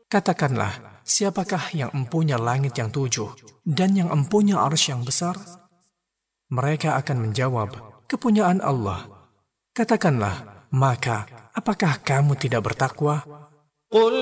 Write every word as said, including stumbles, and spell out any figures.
Katakanlah, siapakah yang empunya langit yang tujuh dan yang empunya arsy yang besar? Mereka akan menjawab, kepunyaan Allah. Katakanlah, maka apakah kamu tidak bertakwa?